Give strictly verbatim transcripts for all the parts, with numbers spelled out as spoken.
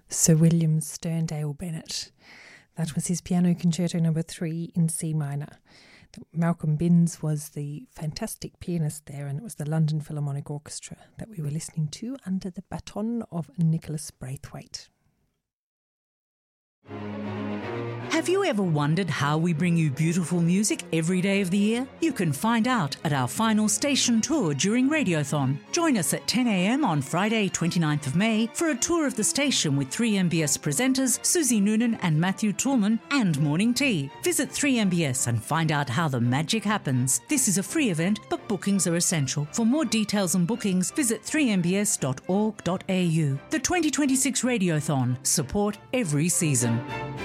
Sir William Sterndale Bennett. That was his Piano Concerto number three in C minor. Malcolm Binns was the fantastic pianist there, and it was the London Philharmonic Orchestra that we were listening to under the baton of Nicholas Braithwaite. Have you ever wondered how we bring you beautiful music every day of the year? You can find out at our final station tour during Radiothon. Join us at ten a.m. on Friday, twenty-ninth of May for a tour of the station with three M B S presenters Susie Noonan and Matthew Toolman and Morning Tea. Visit three M B S and find out how the magic happens. This is a free event, but bookings are essential. For more details and bookings, visit three m b s dot org dot a u. The twenty twenty-six Radiothon. Support every season.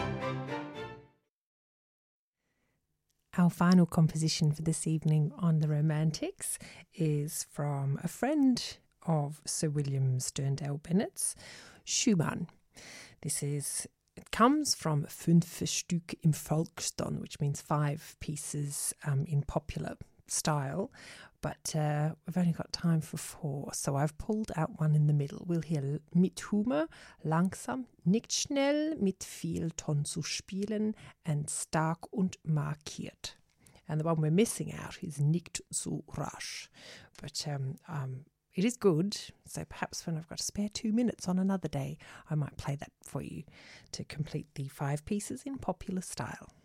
Our final composition for this evening on The Romantics is from a friend of Sir William Sterndale Bennett's, Schumann. This is, it comes from Fünf Stück im Volkston, which means five pieces um, in popular style, but uh, we've only got time for four, so I've pulled out one in the middle. We'll hear Mit Humor, Langsam, Nicht schnell, mit viel Ton zu spielen, and Stark und markiert. And the one we're missing out is Nicht so rasch. But um, um, it is good, so perhaps when I've got a spare two minutes on another day, I might play that for you to complete the five pieces in popular style.